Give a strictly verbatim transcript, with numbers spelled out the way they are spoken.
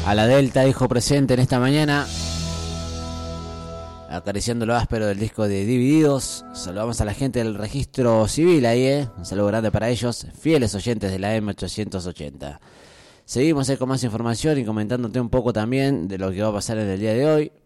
A la Delta, hijo presente en esta mañana, acariciando lo áspero del disco de Divididos. Saludamos a la gente del registro civil ahí, ¿eh? Un saludo grande para ellos, fieles oyentes de la M ochocientos ochenta. Seguimos eh, con más información y comentándote un poco también de lo que va a pasar en el día de hoy.